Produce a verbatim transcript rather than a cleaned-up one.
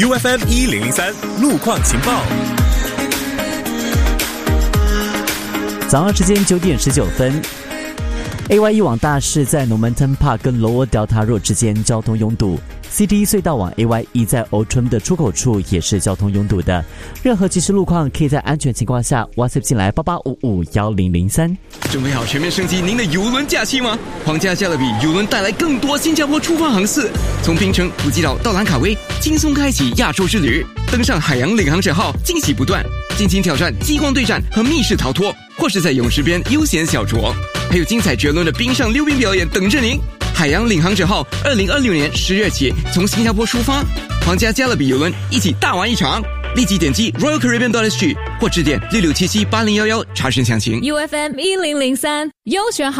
U F M 一零零三路况情报。 早上时间九点十九分。A Y 一往大市在 Normanton Park 跟 Lower Delta Road 之间交通拥堵。C T 隧道往 A Y 一在 Old Trim 的出口处也是交通拥堵的。任何即时路况可以在安全情况下 WhatsApp 进来八八五五一零零三。 准备好全面升级您的邮轮假期吗？皇家加勒比邮轮带来更多新加坡出发航次，从槟城、普吉岛到兰卡威，轻松开启亚洲之旅。登上海洋领航者号，惊喜不断，尽情挑战激光对战和密室逃脱，或是在泳池边悠闲小酌，还有精彩绝伦的冰上溜冰表演等着您。海洋领航者号二零二六年十月起从新加坡出发，皇家加勒比邮轮一起大玩一场。立即点击 Royal Caribbean dot S G 或致电六六七七八零一一查询详情。 U F M 一零零三优选好。